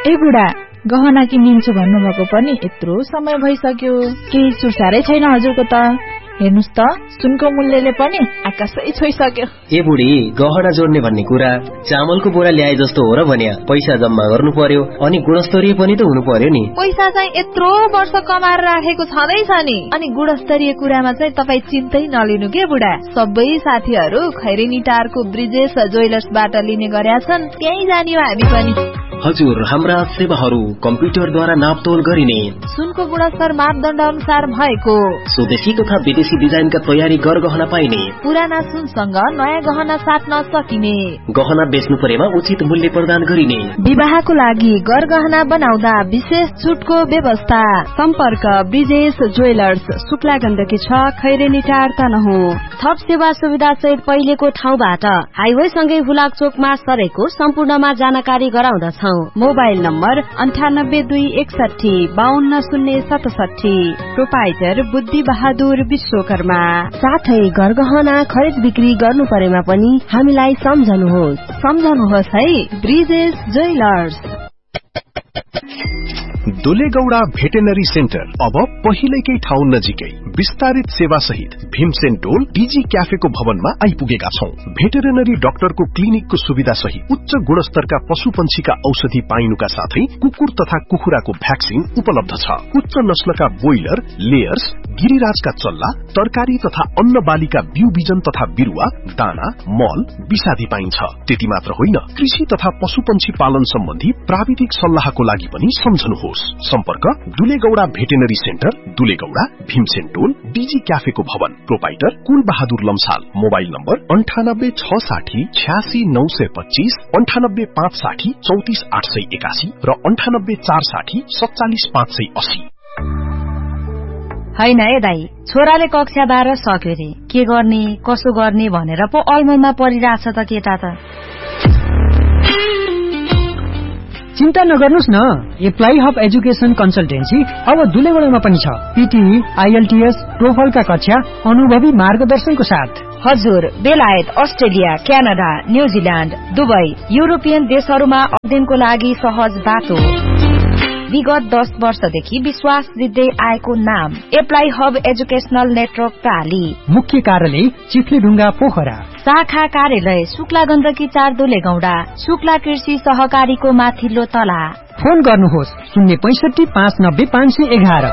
ए बुढा, गहना किनिन्छु भन्नुभएको पनि यत्रो समय भइसक्यो, केही सुसारै छैन हजुरको त। हेर्नुस् त, सुनको मूल्यले पनि आकाशै छोइसक्यो। ए बुढी, गहना जोड्ने भन्ने कुरा चामलको बोरा ल्याए जस्तो हो र भन्या। पैसा जम्मा गर्नु पर्यो अनि गुणस्तरीय पनि त हुनु पर्यो नि। पैसा चाहिँ यत्रो वर्ष कमाएर राखेको छँदैछ नि। अनि गुणस्तरीय कुरामा चाहिँ तपाई चिन्तै नलिनु के बुढा। सबै साथीहरू खैरेनी टारको ब्रिजेश ज्वेलर्सबाट लिने गरेका छन्, त्यही जानियो हामी पनि। हजुर, हाम्रा सेवाहरू कम्प्युटरद्वारा नापतोल गरिने, सुनको गुणस्तर मापदण्ड अनुसार भएको, स्वदेशी तथा विदेशी डिजाइनका तयारी गरगहना पाइने, पुराना सुनसँग नयाँ गहना साट्न सकिने, गहना बेच्नु परेमा उचित मूल्य प्रदान गरिने, विवाहको लागि गरगहना बनाउँदा विशेष छुटको व्यवस्था। सम्पर्क ब्रिजेश ज्वेलर्स, शुक्ला गण्डकी 6, खैरेनी टार तनहुँ। थप सेवा सुविधा सहित पहिलेको ठाउँबाट हाइवे सँगै हुलाक चोकमा सरेको सम्पूर्णमा जानकारी गराउँदछौ। Mobile number 982161 520067। प्रोपाइटर बुद्धि बहादुर विश्वकर्मा। साथै गरगहना खरिद बिक्री गर्नु परेमा पनि हामीलाई सम्झनुहोस् है, ब्रिजेश ज्वेलर्स। दुलेगौडा भेटेनरी सेन्टर अब पहिलेकै ठाउँ नजिकै विस्तारित सेवा सहित भीमसेन टोल डीजी क्याफेको भवनमा आइपुगेका छौं। भेटेरिनरी डाक्टरको क्लिनिकको सुविधा सहित उच्च गुणस्तरका पशुपन्छीका औषधि पाइनुका साथै कुकुर तथा कुखुराको भ्याक्सिन उपलब्ध छ। उच्च नस्लका बोइलर, लेयर्स, गिरिराजका चल्ला, तरकारी तथा अन्न बालीका बिउ बिजन तथा बिरुवा, दाना, मल, विषादी पाइन्छ। त्यति मात्र होइन, कृषि तथा पशुपन्छी पालन सम्बन्धी प्राविधिक सल्लाहको लागि पनि सम्झनुहोस्। सम्पर्क दुलेगौडा भेटेनरी सेन्टर, दुलेगौडा, भीमसेन टोल, डीजी क्याफेको भवन। प्रोपाइटर कुल बहादुर लम्साल। मोबाइल नम्बर 9860 86925, 98560 34881 र 98460 47580। हैन ए दाई, छोराले कक्षा 12 सक्यो रे, के गर्ने कसो गर्ने भनेर पो अलमलमा परिरहेछ त केटा त। चिन्ता नगर्नुस् न, एप्लाई हब एजुकेशन कन्सल्टेन्सी अब दुलेगौडामा पनि छ। पीटीई, आईएलटीएस, टोफलका कक्षा अनुभवी मार्गदर्शनको साथ। हजुर, बेलायत, Australia, Canada, New Zealand, Dubai, European देशहरूमा अध्ययनको लागि सहज बाटो। विगत 10 वर्षदेखि विश्वास जित्दै आएको नाम एप्लाई हब एजुकेशनल नेटवर्क प्राली। मुख्य कार्यालय चिफ्लेढुङ्गा पोखरा। शाखा कार्यालय शुक्ला गण्डकी 4 दुलेगौडा, शुक्ला कृषि सहकारीको माथिल्लो तला। फोन गर्नुहोस् 065 590 511।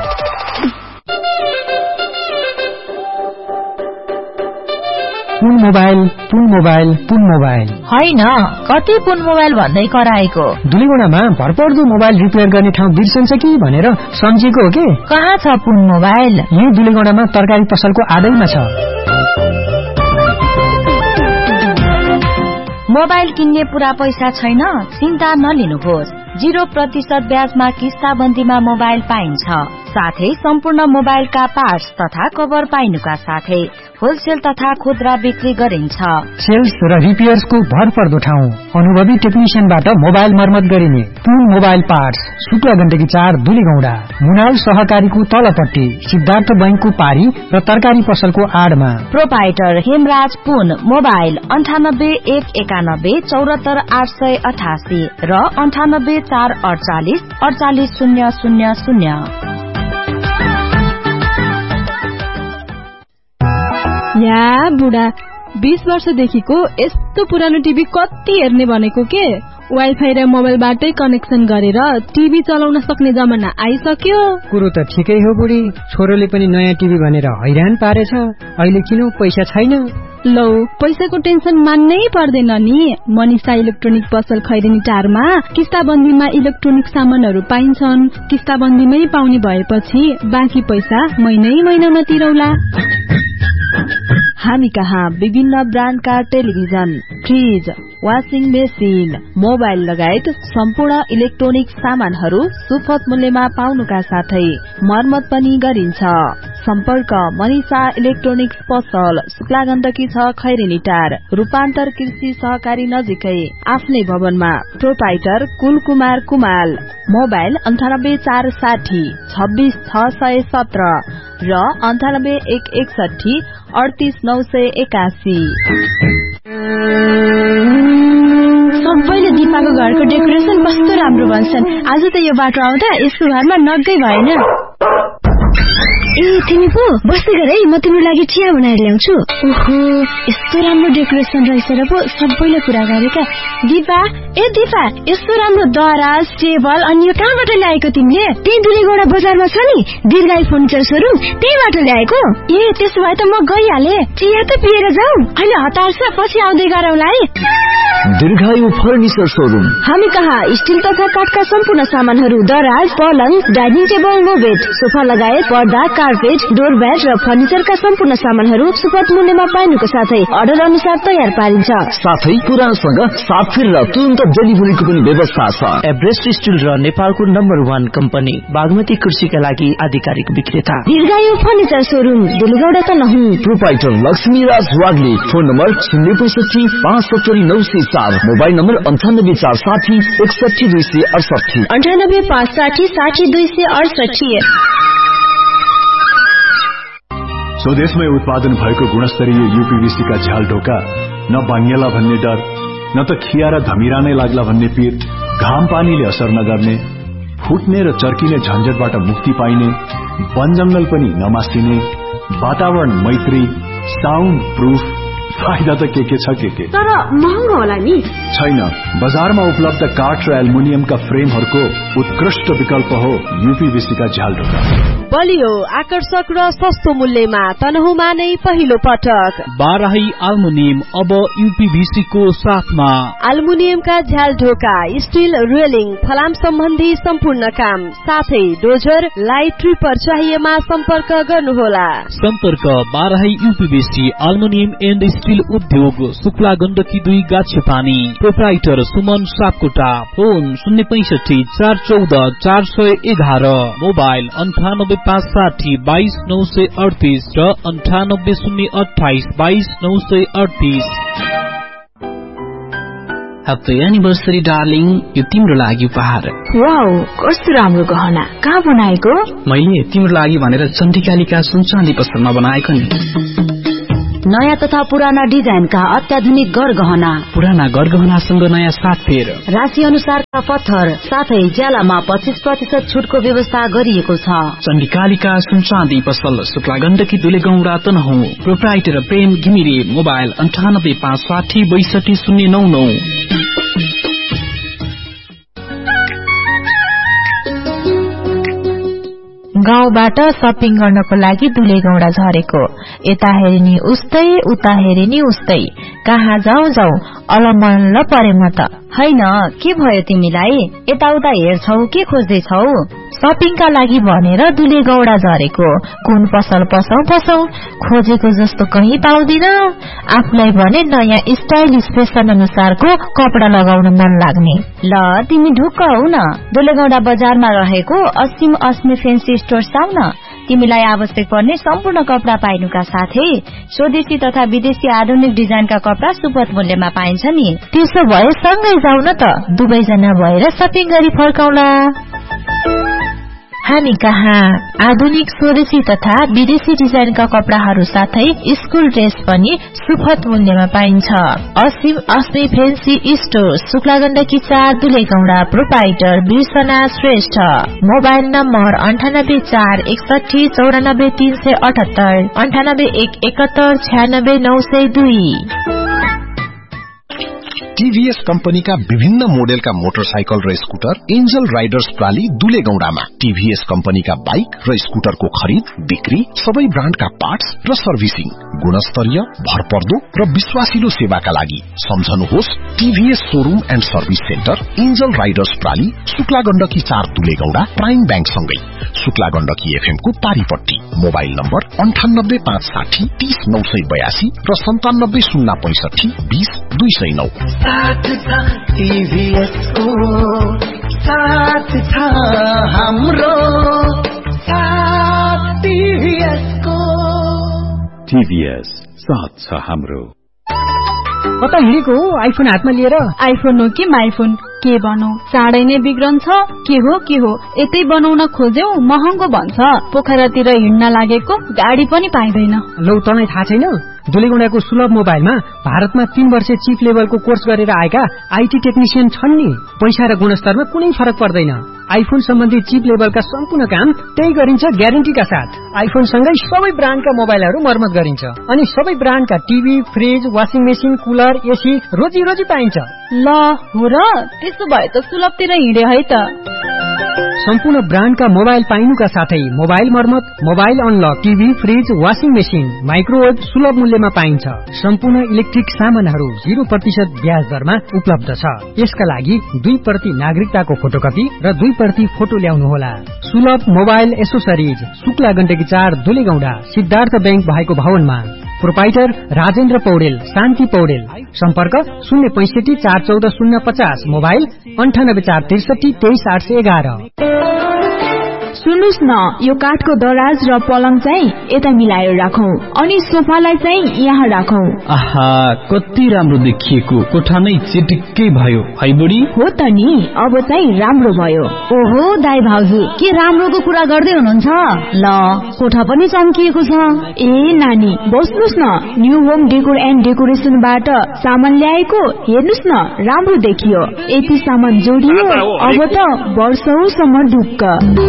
पुन मोबाइल होइन, कति पुन मोबाइल भन्दै कराएको। दुलेगौडामा भरपर्दो मोबाइल रिपेयर गर्ने ठाउँ बिर्सन्छ कि भनेर सम्झेको हो के। कहाँ छ पुन मोबाइल? यही दुलेगौडामा तरकारी पसलको आदैमा छ। मोबाइल किन्ने पुरा पैसा छैन? चिन्ता नलिनुहोस्, 0% ब्याजमा किस्ताबन्दीमा मोबाइल पाइन्छ। साथै सम्पूर्ण मोबाइलका पार्ट्स तथा कभर पाइनुका साथै होलसेल तथा खुद्रा बिक्री गरिन्छ। सेल्स र रिपेयर्सको भरपर्दो ठाउँ, अनुभवी टेक्निशियनबाट मोबाइल मर्मत गरिने। पुन मोबाइल पार्ट्स, शुक्ला गण्डकी 4 दुलेगौडा, मुनाल सहकारीको तलपट्टि, सिद्धार्थ बैंकको पारी र तरकारी पसलको आडमा। प्रोपाइटर हेमराज पुन। मोबाइल 98 191 74 888 र 98 448 48 000। या बुढा, 20 वर्षदेखिको यस्तो पुरानो टिभी कति हेर्ने भनेको के। वाइफाई र मोबाइलबाटै कनेक्सन गरेर टिभी चलाउन सक्ने जमाना आइसक्यो। कुरो त ठिकै हो बुढी, छोरोले पनि नयाँ टिभी भनेर हैरान पारेछ। अहिले किन पैसा छैन? लौ, पैसाको टेन्सन मान्नै पर्दैन नि। मनिषा इलेक्ट्रोनिक पसल खैरेनी टारमा किस्ताबन्दीमा इलेक्ट्रोनिक सामानहरू पाइन्छन्। किस्ताबन्दीमै पाउने भएपछि बाँकी पैसा महिनामा तिरौला। हामी कहाँ विभिन्न ब्रान्डका television, fridge, washing machine, mobile लगायत सम्पूर्ण इलेक्ट्रोनिक सामानहरू सुपथ मूल्यमा पाउनुका साथै मर्मत पनि गरिन्छ। सम्पर्क मनिषा इलेक्ट्रोनिक्स पसल, शुक्ला गण्डकी 6 खैरेनी टार, रूपान्तर कृषि सहकारी नजिकै, आफ्नै भवनमा। प्रोपाइटर कुलकुमार कुमाल। मोबाइल 98 460 26 617 र 98 161 38 981। सबैले दिपा उहाँको घरको डेकोरेसन कस्तो राम्रो भन्छन्। आज त यो बाटो आउँदा यसको घरमा नगै भएन। ए तिमी पो बस्दै गर है, म तिम्रो लागि चिया बनाएर ल्याउँछु। ओहो यस्तो राम्रो डेकोरेसन रहेछ र पो सबैले कुरा गरेका। दिपा यस्तो राम्रो दराज टेबल अनि यो कहाँबाट ल्याएको तिमीले? त्यही दुलेगौडा बजारमा छ नि दीर्घायु फर्निचर सोरुम, त्यहीबाट ल्याएको। ए त्यसो भए त म गइहाले। चिया त पिएर जाऊ। अहिले हतार छ, पछि आउँदै गरौँला है। दीर्घायु फर्निचर सोरुम। हामी कहाँ स्टिल तथा काठका सम्पूर्ण सामानहरू, दराज, पलङ, dining table, no bed, sofa लगायत पर्दा, कार्पेट, डोरम्याट र फर्निचरका सम्पूर्ण सामानहरू सुपथ मूल्यमा पाइनुको साथै अर्डर अनुसार तयार पारिन्छ। साथै पुरानसँग साथफेर र तुरन्त डेलिभरीको पनि व्यवस्था छ। एभरेस्ट स्टिल र नेपालको नम्बर 1 कम्पनी बागमती कृषिका लागि आधिकारिक विक्रेता दीर्घायु furniture showroom, दुलेगौडा Tanahun. Proprietor Laxmiraj Wagle. Phone number 065 570 904, mobile number 98 460 61 268, 98 560 60 268। स्वदेशमै उत्पादन भएको गुणस्तरीय यूपीवीसी का झ्याल ढोका न भाङ्गेला भन्ने डर, न त खिया र धमिरा नै लाग्ला भन्ने पीर, घाम पानीले असर नगर्ने, फुट्ने र चर्किने झन्झटबाट मुक्ति पाइने, वन जंगल पनि नमासिने, वातावरण मैत्री, साउन्ड प्रूफ। फाइदा त के छ के तर महँगो होला नि? छैन, बजारमा उपलब्ध काठ र एल्युमिनियमका फ्रेमहरूको उत्कृष्ट विकल्प हो यूपीवीसी का झ्याल ढोका। बलियो आकर्षक र सस्तो मूल्यमा तनहुँमा नै पहिलो पटक बाराही एल्युमिनियम अब यूपीवीसी को साथमा। एल्युमिनियमका झ्याल ढोका, स्टिल रेलिङ, फलाम सम्बन्धी सम्पूर्ण काम, साथै डोजर, लाइट ट्रिपर चाहिएमा सम्पर्क गर्नुहोला। सम्पर्क Barahi UPVC aluminium and still उद्योग, Shukla Gandaki 2 गाछपानी। Proprietor Suman Sapkota. Phone 065 414 411, mobile 98 560 22 938 र 98 028 22 938। ह्याप्पी एनिभर्सरी डार्लिङ, यो तिम्रो लागि उपहार। वाउ कस्तो राम्रो गहना, कहाँ बनाएको? मैले तिम्रो लागि भनेर चण्डिकालिका सुनचाँदी पसलमा बनाएको नि। नयाँ तथा पुराना डिजाइनका अत्याधुनिक गरगहना, पुराना गरगहनासँग नयाँ साथफेर, राशि अनुसारका पत्थर, साथै ज्यालामा 25% छुटको व्यवस्था गरिएको छ। चण्डिकालिका सुनचाँदी पसल, शुक्ला गण्डकी दुलेगौडा तनहुँ। प्रोप्राइटर प्रेम घिमिरे। मोबाइल 98 560 62 099। गाउँबाट शपिङ गर्नको लागि दुलेगौडा झरेको, यता हेरिनी उस्तै उता हेरिनी उस्तै, कहाँ जाऊ अलमल्ल परे म त। हैन के भयो तिमीलाई? यताउता हेर्छौ के खोज्दैछौ? शपिङका लागि भनेर दुलेगौडा झरेको, कुन पसल पसौ खोजेको जस्तो कहीँ पाउँदिन। आफूलाई भने नयाँ स्टाइलिश फेसन अनुसारको कपडा लगाउन मन लाग्ने। ल तिमी ढुक्क हौ न, दुलेगौडा बजारमा रहेको असीम अस्मी फेन्सी स्टोर आउ न। तिमीलाई आवश्यक पर्ने सम्पूर्ण कपडा पाइनुका साथै स्वदेशी तथा विदेशी आधुनिक डिजाइनका कपडा सुपथ मूल्यमा पाइन्छ नि। त्यसो भए सँगै जाऊ न त, दुवैजना भएर शपिङ गरी फर्काउला। हामी कहाँ आधुनिक स्वदेशी तथा विदेशी डिजाइनका कपडाहरू साथै स्कुल ड्रेस पनि सुपथ मूल्यमा पाइन्छ। असीम अस्मी fancy store, Shukla Gandaki 4 दुलेगौडा। Proprietor बिर्सना Shrestha. Mobile number 98 4 61 94 378, 98 1 71 96 902। TVS कम्पनीका विभिन्न मोडेलका मोटरसाइकल र स्कुटर एन्जल राइडर्स प्राली दुलेगौडामा। टीभीएस कम्पनीका बाइक र स्कुटरको खरिद बिक्री, सबै ब्रान्डका पार्ट्स र सर्भिसिङ, गुणस्तरीय, भरपर्दो र विश्वासिलो सेवाका लागि सम्झनुहोस् TVS showroom and service centre, angel Riders प्राली, Shukla Gandaki 4 दुलेगौडा, prime bank सँगै शुक्ला गण्डकी एफएम को पारीपट्टी। मोबाइल नम्बर 98 560 30 982 र 97 065 20 209। साथ था टीवीएस को, साथ था हाम्रो साथ टीवीएस को। टीवीएस साथ छ हाम्रो। कता हिँडेको हो आइफोन हातमा लिएर? आइफोन हो कि माइफोन, के बनाऊ? चाँडै नै बिग्रन्छ। के हो यतै बनाउन खोज्यौ महँगो भन्छ। पोखरातिर हिँड्न लागेको गाडी पनि पाइँदैन। लौ तँलाई थाहा छैन, दुलेगौंडाको सुलभ मोबाइलमा भारतमा 3 वर्षे चिप लेभलको कोर्स गरेर आएका आईटी टेक्निशियन छन् नि। पैसा र गुणस्तरमा कुनै फरक पर्दैन। आइफोन सम्बन्धी चिप लेभलका सम्पूर्ण काम त्यही गरिन्छ ग्यारेन्टीका साथ। आइफोन सँगै सबै ब्रान्डका मोबाइलहरू मर्मत गरिन्छ अनि सबै ब्रान्डका TV, fridge, washing machine, cooler, AC रोजी रोजी पाइन्छ। ल हो र, त्यसो भए त सुलभतिर हिँडे है त। सम्पूर्ण ब्रान्डका मोबाइल पाइनुका साथै मोबाइल मर्मत, mobile unlock, TV, fridge, washing machine, microwave सुलभ मूल्यमा पाइन्छ। सम्पूर्ण इलेक्ट्रिक सामानहरू 0% ब्याज दरमा उपलब्ध छ। यसका लागि 2% नागरिकताको फोटोकपी र 2% फोटो ल्याउनुहोला। सुलभ mobile accessories, Shukla Gandaki 4 Dulegaunda, Siddhartha bank भएको भवनमा। प्रोपाइटर राजेन्द्र पौडेल, शान्ति पौडेल। सम्पर्क 065 414 050, मोबाइल 98 463 23811। सुन्नुस् न, यो काठको दराज र पलङ चाहिँ यता मिलाएर राखौं अनि सोफालाई चाहिँ यहाँ राखौं। आहा, कति राम्रो देखिएको, कोठा नै चिटिक्कै भयो है बुढी। हो त नि, अब चाहिँ राम्रो भयो। ओहो दाइ भाउजू, के राम्रोको कुरा गर्दै हुनुहुन्छ? ल, कोठा पनि चम्किएको छ। ए नानी, बस्नुस् न, न्यू होम डेकोर एन्ड डेकोरेसनबाट सामान ल्याएको, हेर्नुस् न, राम्रो देखियो। यति सामान जोडियो, अब त वर्षौसम्म ढुक्क।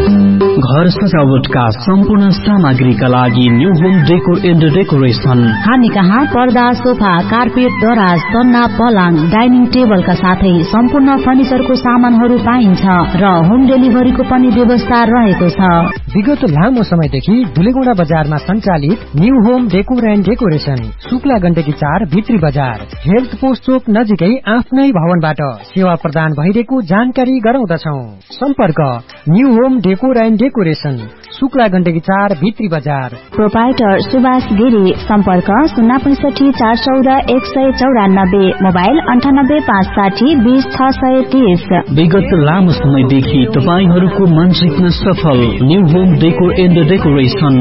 घर सजावटका सम्पूर्ण सामग्रीका लागि new home decor and decoration. हामी कहाँ पर्दा, सोफा, कार्पेट, दराज, तन्ना, पलङ, डाइनिङ टेबलका साथै सम्पूर्ण फर्निचरको सामानहरू पाइन्छ र होम डेलिभरीको पनि व्यवस्था रहेको छ। विगत लामो समयदेखि दुलेगौंडा बजारमा सञ्चालित new home decor and decoration, Shukla Gandaki 4 भित्री बजार, हेल्थ पोस्ट चोक नजिकै आफ्नै भवनबाट सेवा प्रदान भइरहेको जानकारी गराउँदछौ। सम्पर्क new home decor and decoration, Shukla Gandaki 4 भित्री बजार। प्रोपाइटर सुभाष गिरी। सम्पर्क 065 414 194, मोबाइल 98 560 20 630। विगत लामो समयदेखि तपाईहरूको मन जित्न सफल new home decor and decoration.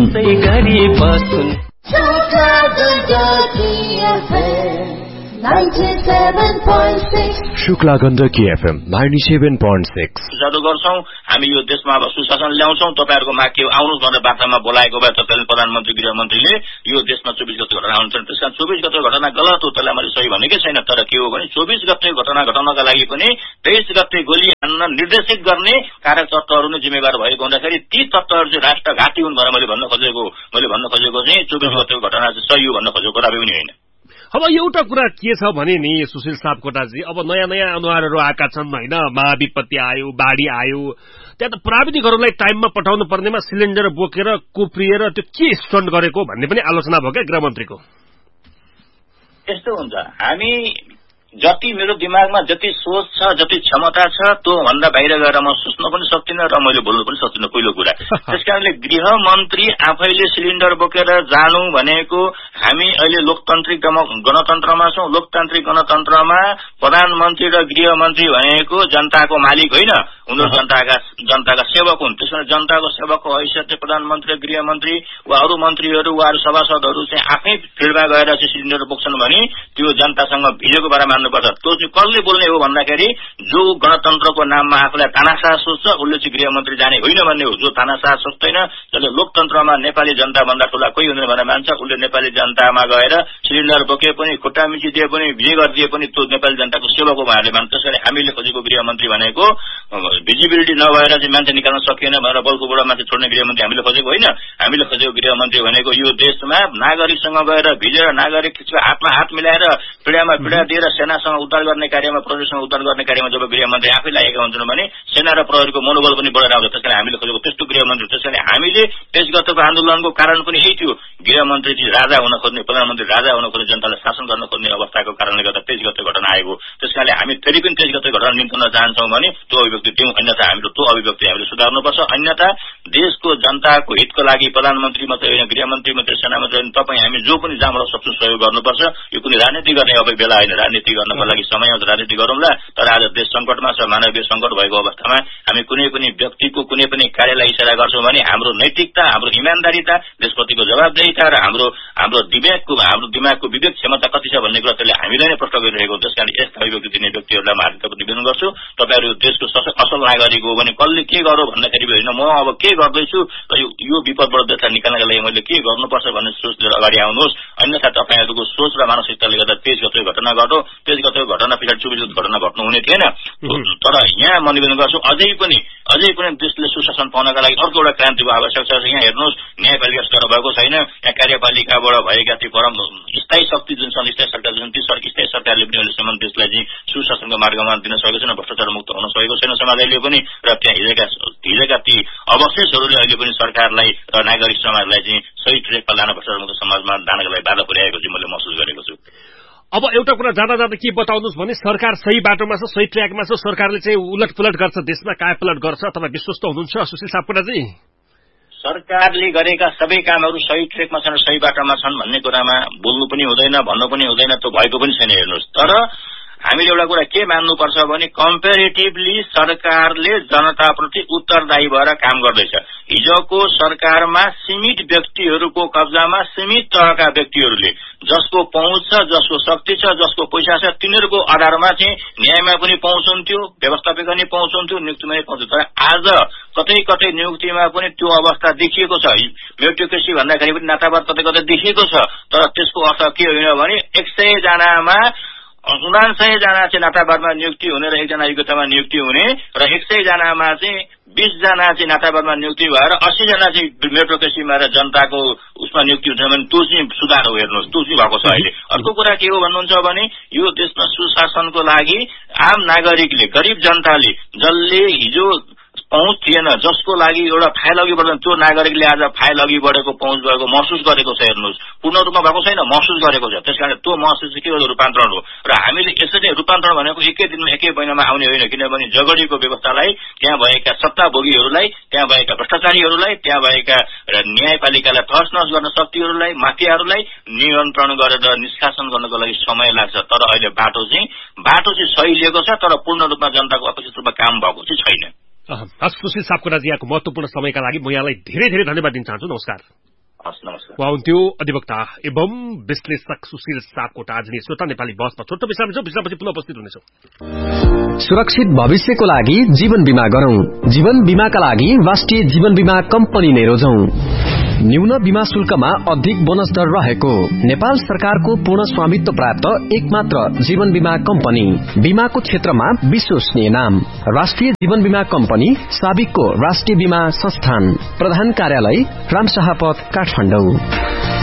Shukla Gandaki FM 97.6 जादु गर्छौं हामी यो देशमा अब सुशासन ल्याउँछौं। तपाईहरुको माग के आउनुस् भनेर बार्तामा बोलाएको भए तपाईले प्रधानमन्त्री गृहमन्त्रीले यो देशमा 24 गते घटना हुन्छन्। त्यसकारण 24 गते घटना गलत हो, त्यसलाई मैले सही भनेकै छैन। तर के हो भने 24 गते घटना घटाउनका लागि पनि 23 गते गोली हान्न निर्देशित गर्ने कारक तत्त्वहरू नै जिम्मेवार भएको हुँदाखेरि ती तत्त्वहरू चाहिँ राष्ट्रघाती हुन् भनेर मैले भन्न खोजेको चाहिँ 24 गतेको घटना चाहिँ सही हो भन्न खोजेको कुरा पनि होइन। अब एउटा कुरा के छ भने नि सुशील सापकोटाजी, अब नयाँ नयाँ अनुहारहरू आएका छन् होइन। महाविपत्ति आयो, बाढी आयो, त्यहाँ त प्राविधिकहरूलाई टाइममा पठाउनु पर्नेमा सिलिन्डर बोकेर कुप्रिएर त्यो के स्टन्ट गरेको भन्ने पनि आलोचना भयो क्या गृहमन्त्रीको। यस्तो हुन्छ, हामी जति मेरो दिमागमा जति सोच छ, जति क्षमता छ, त्यो भन्दा बाहिर गएर म सोच्न पनि सक्दिनँ र मैले बोल्नु पनि सक्दिनँ पहिलो कुरा। त्यसकारणले गृहमन्त्री आफैले सिलिन्डर बोकेर जानु भनेको, हामी अहिले लोकतान्त्रिक गणतन्त्रमा छौं। लोकतान्त्रिक गणतन्त्रमा प्रधानमन्त्री र गृहमन्त्री भनेको जनताको मालिक होइन, उनीहरू जनताका सेवक हुन्। त्यसकारण जनताको सेवकको हैसियतले प्रधानमन्त्री र गृहमन्त्री वा अरू मन्त्रीहरू वा अरू सभासदहरू चाहिँ आफै फिल्डमा गएर चाहिँ सिलिन्डर बोक्छन् भने त्यो जनतासँग भिडेको बारेमा मान्नुपर्छ। त्यो चाहिँ कसले बोल्ने हो भन्दाखेरि जो गणतन्त्रको नाममा आफूलाई तानाशाह सोच्छ उसले चाहिँ गृहमन्त्री जाने होइन भन्ने हो। जो तानाशाह सोच्दैन, जसले लोकतन्त्रमा नेपाली जनता भन्दा ठूला कोही हुँदैन भनेर मान्छ, उसले नेपाली जनतामा गएर सिलिन्डर बोके पनि, खुट्टा मिचिदिए पनि, जे गरिदिए पनि त्यो नेपाली जनताको सेवक हो भनेर मान्छ। त्यसैले हामीले खोजेको गृहमन्त्री भनेको भिजिबिलिटी नभएर चाहिँ मान्छे निकाल्न सकिएन भनेर बल्कुबाट मान्छे छोड्ने गृहमन्त्री हामीले खोजेको होइन। हामीले खोजेको गृहमन्त्री भनेको यो देशमा नागरिकसँग गएर भिजेर नागरिकको हातमा हात मिलाएर पीडामा पीडा दिएर सेनासँग उद्धार गर्ने कार्यमा, प्रहरीसँग उद्धार गर्ने कार्यमा जब गृहमन्त्री आफै लागेका हुन्छन् भने सेना र प्रहरीको मनोबल पनि बढेर आउँछ। त्यसकारण हामीले खोजेको त्यस्तो गृहमन्त्री। त्यसैले हामीले 23 गतेको आन्दोलनको कारण पनि यही थियो, गृहमन्त्री चाहिँ राजा हुन खोज्ने, प्रधानमन्त्री राजा हुन खोज्ने, जनतालाई शासन गर्न खोज्ने अवस्थाको कारणले गर्दा 23 गते घटना आएको। त्यसकारणले हामी फेरि पनि 23 गते घटना निम्त्याउन चाहन्छौँ भने त्यो अभिव्यक्ति दिउँ, अन्यथा हाम्रो त्यो अभिव्यक्ति हामीले सुधार्नुपर्छ। अन्यथा देशको जनताको हितको लागि प्रधानमन्त्री मात्रै होइन, गृहमन्त्री मात्रै, सेना मात्रै होइन, तपाईँ हामी जो पनि जहाँबाट सक्छौँ सहयोग गर्नुपर्छ। यो कुनै राजनीति गर्ने अब बेला होइन। राजनीति गर्नको लागि समय आउँछ, राजनीति गरौँला। तर आज देश सङ्कटमा छ, मानवीय सङ्कट भएको अवस्थामा हामी कुनै पनि व्यक्तिको कुनै पनि कार्यलाई इसारा गर्छौँ भने हाम्रो नैतिकता, हाम्रो इमान्दारिता, देशप्रतिको जवाबदेहिता र हाम्रो दिमागको विवेक क्षमता कति छ भन्ने कुरा त्यसले हामीलाई नै प्रश्न गरिरहेको। त्यसकारण यस्ता अभिव्यक्ति दिने व्यक्तिहरूलाई म हार्दिक निवेदन गर्छु, तपाईँहरू देशको असल नागरिक हो भने कसले के गरौँ भन्दाखेरि होइन, म अब के के गर्दैछु यो विपदबाट देशलाई निकाल्नका लागि मैले के गर्नुपर्छ भन्ने सोच लिएर अगाडि आउनुहोस्। अन्यथा तपाईहरुको सोच र मानसिकताले गर्दा तेज गतिको घटना घट्यो, तेज गतिको घटना पछाडि 24 घटना घट्नु हुने थिएन। तर यहाँ म निवेदन गर्छु अझै पनि देशले सुशासन पाउनका लागि अर्को एउटा क्रान्तिको आवश्यकता छ। यहाँ हेर्नुहोस् न्यायपालिका स्तर भएको छैन, यहाँ कार्यपालिकाबाट भएका ती परम स्थायी शक्ति जुन छन्, स्थायी सरकार जुन ती स्थायी सरकारले पनि अहिलेसम्म देशलाई चाहिँ सुशासनको मार्गमा दिन सकेको छैन, भ्रष्टाचार मुक्त हुन सकेको छैन समाज अहिले पनि। र त्यहाँ हिजोका ती अवशेषहरूले अहिले पनि सरकारलाई र नागरिक समाजलाई चाहिँ सही ट्र्याकमा लान, भ्रष्टाचार मुक्त समाजमा लानका लागि बाधा पुर्याएको चाहिँ मैले महसुस गरेको छु। अब एउटा कुरा जाँदा के बताउनुहोस् भने सरकार सही बाटोमा छ, सही ट्र्याकमा छ, सरकारले चाहिँ उलटपुलट गर्छ, देशमा कायापलट गर्छ, तपाईँ विश्वस्त हुनुहुन्छ सुशील सापकोटाजी? सरकारले गरेका सबै कामहरू सही ट्र्याकमा छन्, सही बाटोमा छन् भन्ने कुरामा बोल्नु पनि हुँदैन, भन्नु पनि हुँदैन, त्यो भएको पनि छैन। हेर्नुहोस्, तर हामीले एउटा कुरा के मान्नुपर्छ भने कम्पेरिटिभली सरकारले जनताप्रति उत्तरदायी भएर काम गर्दैछ। हिजोको सरकारमा सीमित व्यक्तिहरूको कब्जामा सीमित तहका व्यक्तिहरूले जसको पहुँच छ, जसको शक्ति छ, जसको पैसा छ, तिनीहरूको आधारमा चाहिँ न्यायमा पनि पहुँच हुन्थ्यो, व्यवस्थापिका पनि पहुँच हुन्थ्यो, नियुक्तिमा पनि पहुँच। तर आज कतै कतै नियुक्तिमा पनि त्यो अवस्था देखिएको छ। मेरिटोक्रेसी भन्दाखेरि पनि नातावाद कतै कतै देखिएको छ। तर त्यसको अर्थ के होइन भने 100 जनामा 99 जना चाहिँ नातावादमा नियुक्ति हुने र 1 जना योग्यतामा नियुक्ति हुने र 100 जनामा चाहिँ 20 जना चाहिँ नातावादमा नियुक्ति भएर 80 जना चाहिँ मेरिटोक्रेसीमा र जनताको उसमा नियुक्ति हुन्छ भने त्यो चाहिँ सुधार हो। हेर्नुहोस्, त्यो चाहिँ भएको छ अहिले। अर्को कुरा के हो भन्नुहुन्छ भने यो देशमा सुशासनको लागि आम नागरिकले, गरिब जनताले, जसले हिजो पहुँच थिएन, जसको लागि एउटा फाइल अघि बढ्दैन, त्यो नागरिकले आज फाइल अघि बढेको, पहुँच भएको महसुस गरेको छ। हेर्नुहोस्, पूर्ण रूपमा भएको छैन, महसुस गरेको छ। त्यसकारण त्यो महसुस के हो? रूपान्तरण हो। र हामीले यसरी रूपान्तरण भनेको एकै दिनमा एकै महिनामा आउने होइन, किनभने जगडीको व्यवस्थालाई, त्यहाँ भएका सत्ताभोगीहरूलाई, त्यहाँ भएका भ्रष्टाचारीहरूलाई, त्यहाँ भएका न्यायपालिकालाई तहस-नहस गर्न शक्तिहरूलाई, माफियाहरूलाई नियन्त्रण गरेर निष्कासन गर्नको लागि समय लाग्छ। तर अहिले बाटो चाहिँ सही लिएको छ, तर पूर्ण रूपमा जनताको अपेक्षित रूपमा काम भएको चाहिँ छैन। हस्, सुशील सापकोटाजी यहाँको महत्वपूर्ण समयका लागि म यहाँलाई धेरै धेरै धन्यवाद दिन चाहन्छु। नमस्कार। हस्, नमस्कार। उहाँ हुन्थ्यो अधिवक्ता एवं विश्लेषक सुशील सापकोटा। आज श्रोता नेपाली बसमा छोटो विश्राम छ, विश्रामपछि पुनः उपस्थित हुनेछौँ। सुरक्षित भविष्यको लागि जीवन बीमा गरौं। जीवन बीमाका लागि राष्ट्रिय जीवन बीमा कम्पनी नै रोजौं। न्यून बीमा शुल्कमा अधिक बोनस दर रहेको नेपाल सरकारको पूर्ण स्वामित्व प्राप्त एकमात्र जीवन बीमा कम्पनी, बीमाको क्षेत्रमा विश्वसनीय नाम राष्ट्रिय जीवन बीमा कम्पनी, साबिकको राष्ट्रिय बीमा संस्थान, प्रधान कार्यालय रामशाहपथ, काठमाडौँ।